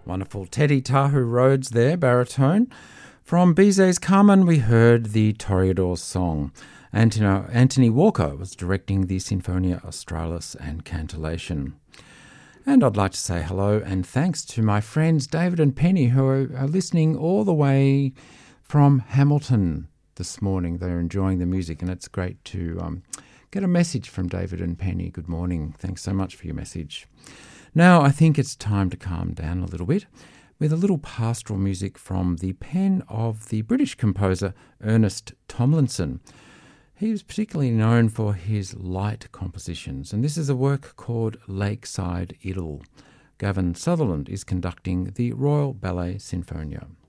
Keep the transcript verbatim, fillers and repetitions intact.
Wonderful. Teddy Tahu Rhodes there, baritone. From Bizet's Carmen, we heard the Toreador song. Antino, Anthony Walker was directing the Sinfonia Australis and Cantillation. And I'd like to say hello and thanks to my friends David and Penny, who are, are listening all the way from Hamilton this morning. They're enjoying the music, and it's great to um, get a message from David and Penny. Good morning. Thanks so much for your message. Now I think it's time to calm down a little bit with a little pastoral music from the pen of the British composer Ernest Tomlinson. He was particularly known for his light compositions, and this is a work called Lakeside Idyll. Gavin Sutherland is conducting the Royal Ballet Sinfonia.